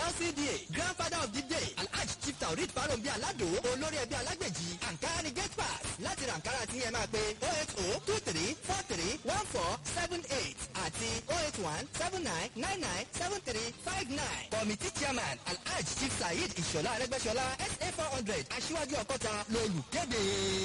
LCDA grandfather of the day Alhaji Chief Taurid Farombi Alado olórí ẹbí alágbèjì Ankara ni get pass láti ra Ankara tí ẹ máa pe 08023431478 àti 08179997359 committee chairman Alhaji Chief Saheed Ìṣọ̀lá Arẹ́gbẹ́ṣọlá SA 400 aṣíwájú ọkọta lolùkéde.